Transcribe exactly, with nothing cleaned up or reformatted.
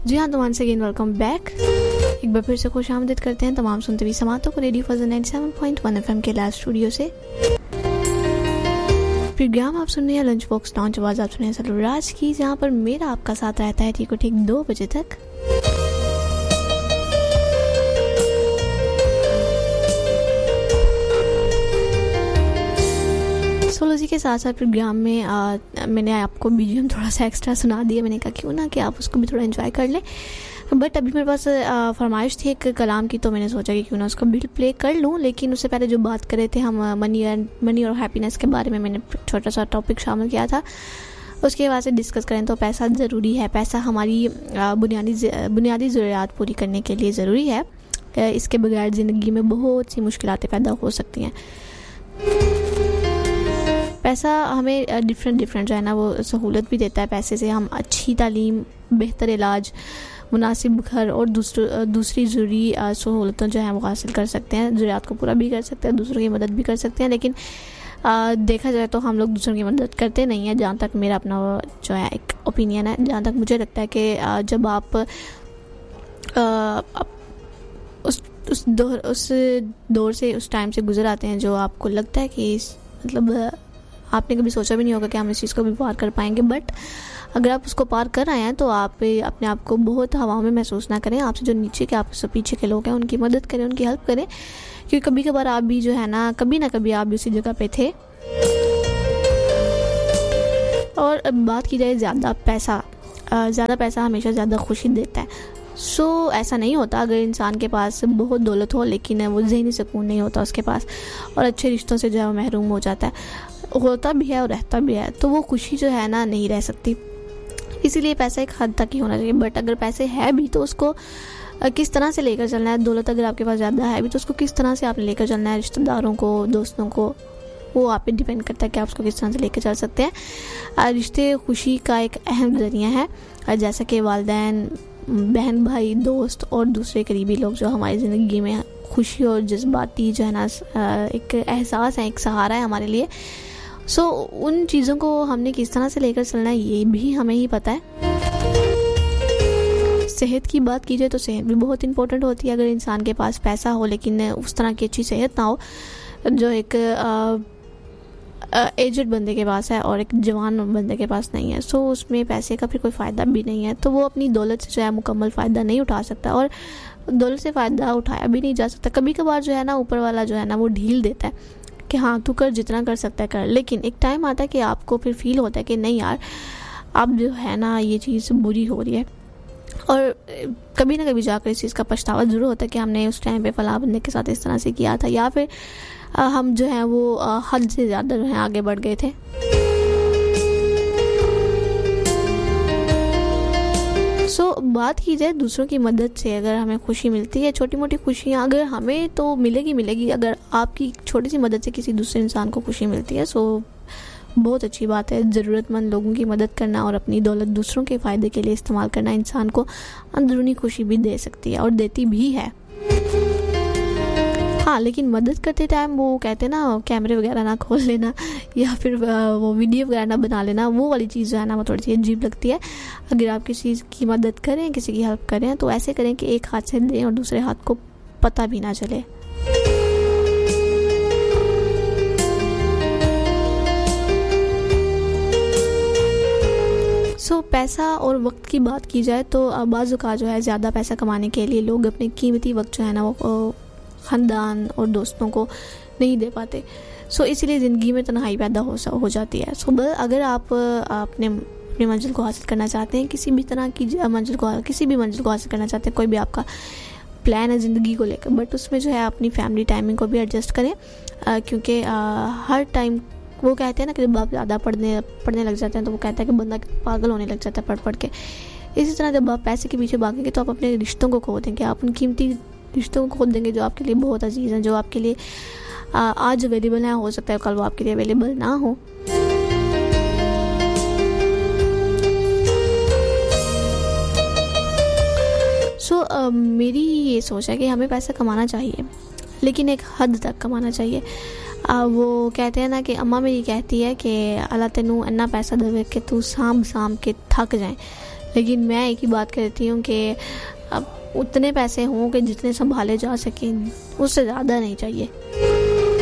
जी हाँ, तो once again welcome back. एक बार फिर से खुश आमदीद करते हैं तमाम सुनते हुए समातों को रेडियो फजल ninety seven point one FM के लास्ट स्टूडियो से। प्रोग्राम आप सुन रहे हैं लंच बॉक्स लॉन्च, आवाज आप सुन रहे हैं सलूराज की, जहाँ पर मेरा आपका साथ रहता है ठीक को ठीक दो बजे तक। सोलह के साथ साथ प्रोग्राम में आ, मैंने आपको बीजीएम थोड़ा सा एक्स्ट्रा सुना दिया। मैंने कहा क्यों ना कि आप उसको भी थोड़ा एंजॉय कर लें, बट अभी मेरे पास फरमाइश थी एक कलाम की, तो मैंने सोचा कि क्यों ना उसका बिल प्ले कर लूँ। लेकिन उससे पहले जो बात कर रहे थे हम मनी एंड मनी और हैप्पीनेस के बारे में, मैंने छोटा सा टॉपिक शामिल किया था। उसके बाद से डिस्कस करें तो पैसा ज़रूरी है। पैसा हमारी बुनियादी बुनियादी ज़रूरियात पूरी करने के लिए ज़रूरी है। इसके बगैर ज़िंदगी में बहुत सी मुश्किलातें पैदा हो सकती हैं। पैसा हमें डिफरेंट डिफरेंट जो है ना वो सहूलत भी देता है। पैसे से हम अच्छी तालीम, बेहतर इलाज, मुनासिब घर और दूसरी दूसरी ज़रूरी सहूलतों जो है वो हासिल कर सकते हैं। ज़रूरियात को पूरा भी कर सकते हैं, दूसरों की मदद भी कर सकते हैं। लेकिन आ, देखा जाए तो हम लोग दूसरों की मदद करते नहीं हैं, जहाँ तक मेरा अपना जो है एक ओपिनियन है। जहाँ तक मुझे लगता है कि जब आप आ, उस उस दौर उस दौर से उस टाइम से गुजर आते हैं जो आपको लगता है कि मतलब आपने कभी सोचा भी नहीं होगा कि हम इस चीज़ को भी पार कर पाएंगे, बट अगर आप उसको पार कर आए हैं तो आप अपने आप को बहुत हवाओं में महसूस ना करें। आपसे जो नीचे के आपसे पीछे के लोग हैं उनकी मदद करें, उनकी हेल्प करें, क्योंकि कभी कभार आप भी जो है ना कभी ना कभी आप भी उसी जगह पे थे। और अब बात की जाए ज़्यादा पैसा, ज़्यादा पैसा हमेशा ज़्यादा खुशी देता है। सो so, ऐसा नहीं होता। अगर इंसान के पास बहुत दौलत हो लेकिन वो ज़हनी सुकून नहीं होता उसके पास, और अच्छे रिश्तों से जो है वो महरूम हो जाता है। होता भी है और रहता भी है, तो वो खुशी जो है ना नहीं रह सकती। इसीलिए पैसा एक हद तक ही होना चाहिए। बट अगर पैसे है भी तो उसको किस तरह से लेकर चलना है। दौलत अगर आपके पास ज़्यादा है भी तो उसको किस तरह से आपने लेकर चलना है, रिश्तेदारों को, दोस्तों को, वो आप पे डिपेंड करता है कि आप उसको किस तरह से लेकर चल सकते हैं। रिश्ते खुशी का एक अहम ज़रिया है, जैसा कि वालिदैन, बहन भाई, दोस्त और दूसरे करीबी लोग जो हमारी ज़िंदगी में खुशी और जज्बाती जो है ना एक एहसास है, एक सहारा है हमारे लिए। सो so, उन चीज़ों को हमने किस तरह से लेकर चलना है ये भी हमें ही पता है। सेहत की बात की जाए तो सेहत भी बहुत इंपॉर्टेंट होती है। अगर इंसान के पास पैसा हो लेकिन उस तरह की अच्छी सेहत ना हो जो एक एजड बंदे के पास है और एक जवान बंदे के पास नहीं है, सो so, उसमें पैसे का फिर कोई फ़ायदा भी नहीं है। तो वो अपनी दौलत से जो है मुकम्मल फ़ायदा नहीं उठा सकता, और दौलत से फ़ायदा उठाया भी नहीं जा सकता। कभी कभार जो है ना ऊपर वाला जो है ना वो ढील देता है कि हाँ तू कर, जितना कर सकता है कर। लेकिन एक टाइम आता है कि आपको फिर फील होता है कि नहीं यार, अब जो है ना ये चीज़ बुरी हो रही है, और कभी ना कभी जाकर इस चीज़ का पछतावा ज़रूर होता है कि हमने उस टाइम पे फलां बंदे के साथ इस तरह से किया था, या फिर हम जो है वो हद से ज़्यादा जो है आगे बढ़ गए थे। सो so, बात की जाए दूसरों की मदद से अगर हमें खुशी मिलती है, छोटी मोटी खुशियाँ अगर हमें तो मिलेगी मिलेगी अगर आपकी छोटी सी मदद से किसी दूसरे इंसान को खुशी मिलती है, सो बहुत अच्छी बात है। ज़रूरतमंद लोगों की मदद करना और अपनी दौलत दूसरों के फ़ायदे के लिए इस्तेमाल करना इंसान को अंदरूनी खुशी भी दे सकती है और देती भी है। हाँ, लेकिन मदद करते टाइम वो कहते हैं ना कैमरे वगैरह ना खोल लेना या फिर वो वीडियो वगैरह ना बना लेना, वो वाली चीज़ जो है ना वो थोड़ी सी अजीब लगती है। अगर आप किसी की मदद करें, किसी की हेल्प करें, तो ऐसे करें कि एक हाथ से दें और दूसरे हाथ को पता भी ना चले। सो so, पैसा और वक्त की बात की जाए तो बाज़ औक़ात जो है ज़्यादा पैसा कमाने के लिए लोग अपने कीमती वक्त जो है ना वो ख़ानदान और दोस्तों को नहीं दे पाते। सो so, इसीलिए ज़िंदगी में तन्हाई पैदा हो हो जाती है। सो so, अगर आप अपने अपनी मंजिल को हासिल करना चाहते हैं, किसी भी तरह की मंजिल को किसी भी मंजिल को हासिल करना चाहते हैं, कोई भी आपका प्लान है ज़िंदगी को लेकर, बट उसमें जो है अपनी फैमिली टाइमिंग को भी एडजस्ट करें, आ, क्योंकि आ, हर टाइम वो कहते हैं ना कि जब आप ज़्यादा पढ़ने पढ़ने लग जाते हैं तो वो कहता है कि बंदा पागल होने लग जाता है पढ़ पढ़ के। इसी तरह जब आप पैसे के पीछे भागेंगे तो आप अपने रिश्तों को खो देंगे, आप उन कीमती रिश्तों को खो देंगे जो आपके लिए बहुत अजीज़ हैं, जो आपके लिए आ, आज अवेलेबल हैं, हो सकता है कल वो आपके लिए अवेलेबल ना हो। सो so, uh, मेरी ये सोच है कि हमें पैसा कमाना चाहिए, लेकिन एक हद तक कमाना चाहिए। uh, वो कहते हैं ना कि अम्मा मेरी कहती है कि अल्लाह तेनू इन्ना पैसा देवे कि तू सांभ सांभ के थक जाए, लेकिन मैं एक ही बात कहती हूँ कि अब उतने पैसे हों कि जितने संभाले जा सकें, उससे ज़्यादा नहीं चाहिए।